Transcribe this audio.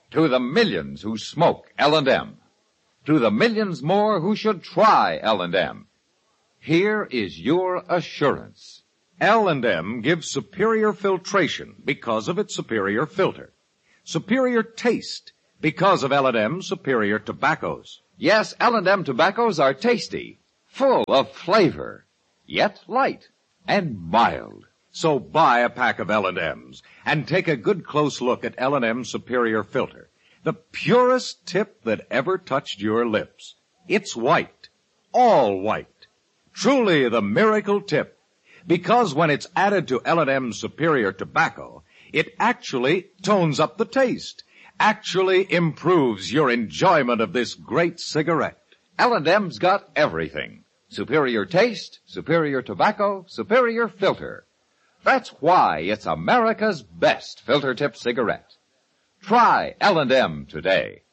To the millions who smoke L&M. To the millions more who should try L&M. Here is your assurance. L&M gives superior filtration because of its superior filter. Superior taste because of L&M superior tobaccos. Yes, L&M tobaccos are tasty, full of flavor, yet light and mild. So buy a pack of L&Ms and take a good close look at L&M Superior Filter, the purest tip that ever touched your lips. It's white, all white, truly the miracle tip, because when it's added to L&M Superior Tobacco, it actually tones up the taste, actually improves your enjoyment of this great cigarette. L&M's got everything. Superior taste, superior tobacco, superior filter. That's why it's America's best filter tip cigarette. Try L&M today.